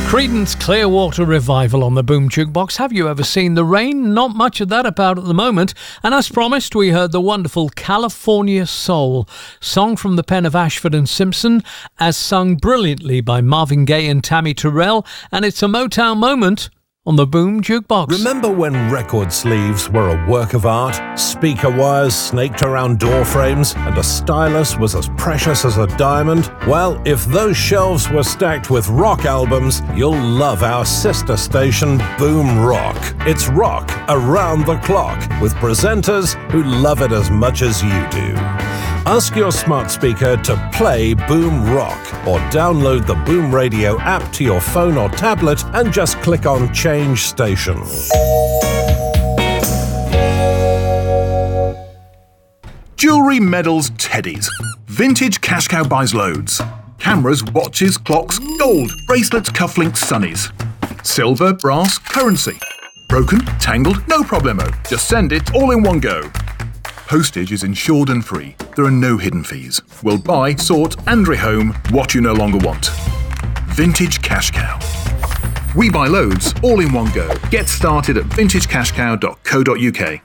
Creedence Clearwater Revival on the Boom Jukebox. Have you ever seen the rain? Not much of that about at the moment. And as promised, we heard the wonderful California Soul, song from the pen of Ashford and Simpson, as sung brilliantly by Marvin Gaye and Tammy Terrell. And it's a Motown moment on the Boom Jukebox. Remember when record sleeves were a work of art? Speaker wires snaked around door frames and a stylus was as precious as a diamond? Well, if those shelves were stacked with rock albums, you'll love our sister station, Boom Rock. It's rock around the clock with presenters who love it as much as you do. Ask your smart speaker to play Boom Rock or download the Boom Radio app to your phone or tablet and just click on Change Station. Jewellery, medals, teddies. Vintage Cash Cow buys loads. Cameras, watches, clocks, gold, bracelets, cufflinks, sunnies. Silver, brass, currency. Broken, tangled, no problemo. Just send it all in one go. Postage is insured and free. There are no hidden fees. We'll buy, sort and rehome what you no longer want. Vintage Cash Cow. We buy loads, all in one go. Get started at vintagecashcow.co.uk.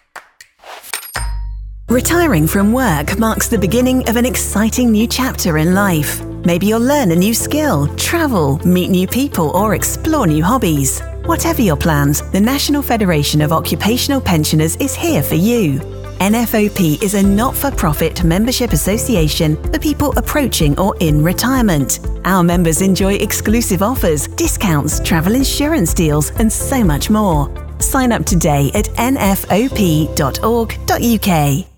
Retiring from work marks the beginning of an exciting new chapter in life. Maybe you'll learn a new skill, travel, meet new people, or explore new hobbies. Whatever your plans, the National Federation of Occupational Pensioners is here for you. NFOP is a not-for-profit membership association for people approaching or in retirement. Our members enjoy exclusive offers, discounts, travel insurance deals, and so much more. Sign up today at nfop.org.uk.